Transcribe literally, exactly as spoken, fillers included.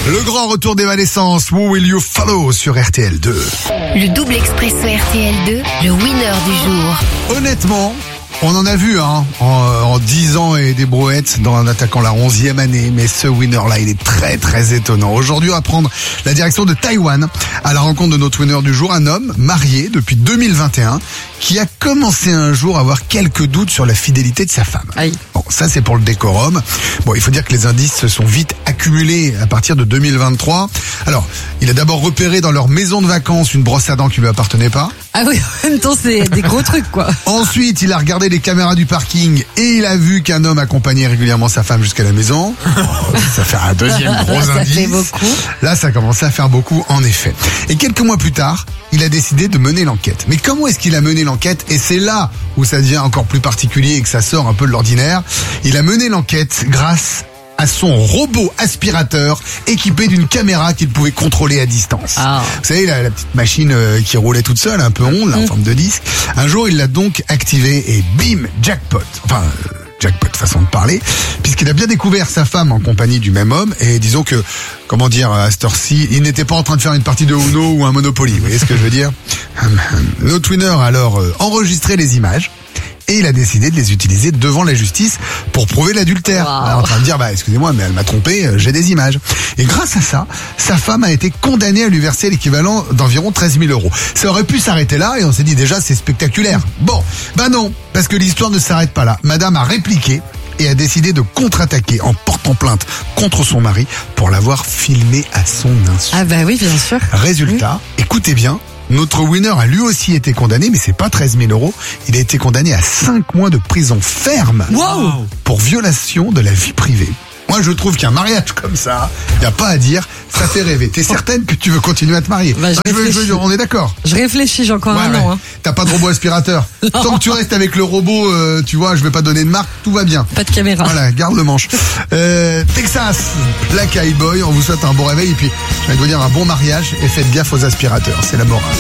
Le grand retour d'Evanescence, Who Will You Follow sur R T L deux. Le double expresso R T L deux, le winner du jour. Honnêtement, on en a vu hein, en, en dix ans et des brouettes dans un attaquant la onzième année, mais ce winner-là, il est très très étonnant. Aujourd'hui, on va prendre la direction de Taïwan à la rencontre de notre winner du jour, un homme marié depuis deux mille vingt et un qui a commencé un jour à avoir quelques doutes sur la fidélité de sa femme. Aïe. Bon, ça c'est pour le décorum. Bon, il faut dire que les indices se sont vite accumulés à partir de deux mille vingt-trois. Alors, il a d'abord repéré dans leur maison de vacances une brosse à dents qui lui appartenait pas. Ah oui, en même temps, c'est des gros trucs, quoi. Ensuite, il a regardé les caméras du parking et il a vu qu'un homme accompagnait régulièrement sa femme jusqu'à la maison. Ça fait un deuxième gros Ça indice. fait beaucoup. Là, ça commençait à faire beaucoup, en effet. Et quelques mois plus tard, il a décidé de mener l'enquête. Mais comment est-ce qu'il a mené l'enquête? Et c'est là où ça devient encore plus particulier et que ça sort un peu de l'ordinaire. Il a mené l'enquête grâce à son robot aspirateur équipé d'une caméra qu'il pouvait contrôler à distance. Ah. Vous savez, la, la petite machine euh, qui roulait toute seule, un peu ronde, là, en Mmh. forme de disque. Un jour, il l'a donc activée et bim, jackpot. Enfin, euh, jackpot, façon de parler, puisqu'il a bien découvert sa femme en compagnie du même homme. Et disons que, comment dire, à cette heure-ci, il n'était pas en train de faire une partie de Uno ou un Monopoly. Vous voyez ce que je veux dire? Notre winner a alors euh, enregistré les images. Et il a décidé de les utiliser devant la justice pour prouver l'adultère. Wow. Alors, en train de dire, bah, excusez-moi, mais elle m'a trompé, euh, j'ai des images. Et grâce à ça, sa femme a été condamnée à lui verser l'équivalent d'environ treize mille euros. Ça aurait pu s'arrêter là et on s'est dit déjà, c'est spectaculaire. Bon, bah non, parce que l'histoire ne s'arrête pas là. Madame a répliqué et a décidé de contre-attaquer en portant plainte contre son mari pour l'avoir filmé à son insu. Ah bah oui, bien sûr. Résultat, écoutez bien, notre winner a lui aussi été condamné, mais c'est pas treize mille euros. Il a été condamné à cinq mois de prison ferme Wow. pour violation de la vie privée. Moi, je trouve qu'un mariage comme ça, y a pas à dire, ça fait rêver. T'es certaine que tu veux continuer à te marier? Bah, je Enfin, je veux- je veux réfléchis. dire, on est d'accord. Je réfléchis, j'ai encore Ouais, un ouais. an. Hein. T'as pas de robot aspirateur. Tant que tu restes avec le robot, euh, tu vois, je vais pas donner de marque, tout va bien. Pas de caméra. Voilà, garde le manche. Euh, Texas, Black Eye Boy, on vous souhaite un bon réveil et puis, je vais vous dire un bon mariage et faites gaffe aux aspirateurs, c'est la morale.